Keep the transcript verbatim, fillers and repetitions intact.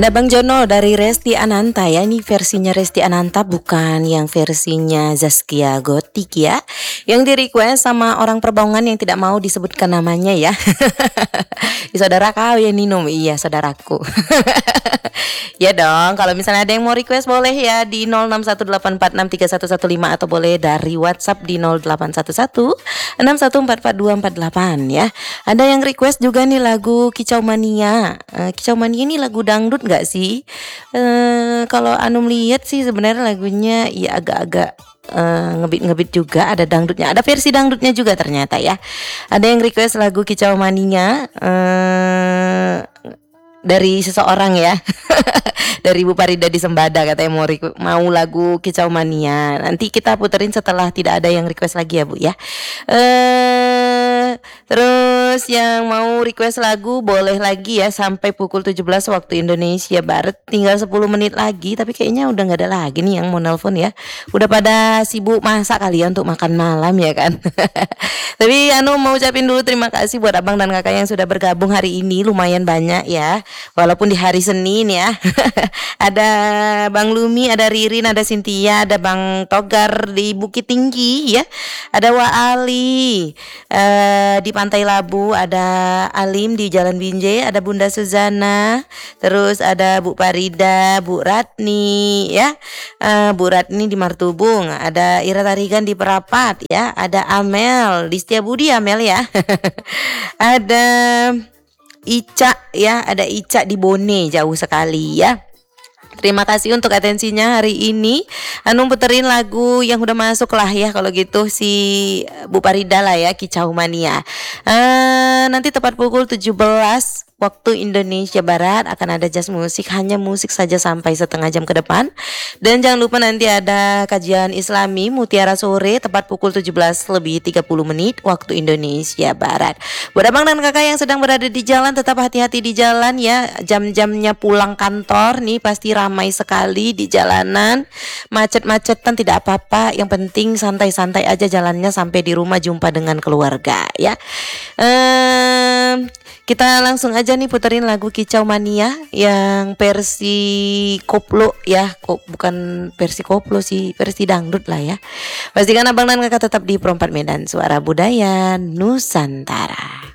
Ada Bang Jono dari Resti Ananta ya. Ini versinya Resti Ananta, bukan yang versinya Zaskia Gotik ya. Yang di request sama orang Perbaungan yang tidak mau disebutkan namanya ya. Saudara kau ya Nino. Iya, saudaraku. Ya dong, kalau misalnya ada yang mau request boleh ya di nol enam satu delapan empat enam tiga satu satu lima atau boleh dari WhatsApp di nol delapan satu satu enam satu empat empat dua empat delapan ya. Ada yang request juga nih lagu Kicau Mania. Uh, Kicau Mania ini lagu dangdut nggak sih? Uh, kalau Anum lihat sih sebenarnya lagunya ya agak-agak Uh, ngebit-ngebit juga, ada dangdutnya, ada versi dangdutnya juga ternyata ya. Ada yang request lagu Kicau Mania uh, dari seseorang ya. Dari Bu Parida di Sembada, katanya mau request, mau lagu Kicau Mania. Nanti kita puterin setelah tidak ada yang request lagi ya Bu ya. Eh terus yang mau request lagu boleh lagi ya sampai pukul tujuh belas waktu Indonesia Barat. Tinggal sepuluh menit lagi, tapi kayaknya udah nggak ada lagi nih yang mau nelpon ya. Udah pada sibuk masak kali ya untuk makan malam ya kan. Tapi anu mau ucapin dulu terima kasih buat abang dan kakak yang sudah bergabung hari ini, lumayan banyak ya. Walaupun di hari Senin ya. Ada Bang Lumi, ada Ririn, ada Cynthia, ada Bang Togar di Bukit Tinggi ya. Ada Wa Ali uh, di Pantai Labu, ada Alim di Jalan Binjai, ada Bunda Suzana, terus ada Bu Parida, Bu Ratni ya. Uh, Bu Ratni di Martubung, ada Ira Tarigan di Perapat ya, ada Amel di Setiabudi Amel ya. Ada Ica ya, ada Ica di Bone, jauh sekali ya. Terima kasih untuk atensinya hari ini. Anu puterin lagu yang udah masuk lah ya, kalau gitu si Bu Parida lah ya, Kicau Mania. Uh, nanti tepat pukul tujuh belas waktu Indonesia Barat akan ada jazz musik, hanya musik saja sampai setengah jam ke depan. Dan jangan lupa nanti ada kajian Islami Mutiara Sore tepat pukul tujuh belas lebih tiga puluh menit waktu Indonesia Barat. Buat abang dan kakak yang sedang berada di jalan, tetap hati-hati di jalan ya. Jam-jamnya pulang kantor nih pasti ramai sekali di jalanan. Macet-macetan tidak apa-apa, yang penting santai-santai aja jalannya sampai di rumah jumpa dengan keluarga ya. Ehm Kita langsung aja nih puterin lagu Kicau Mania yang versi koplo ya. Kok bukan versi koplo sih, versi dangdut lah ya. Pastikan abang dan kakak tetap di Perempat Medan, Suara Budaya Nusantara.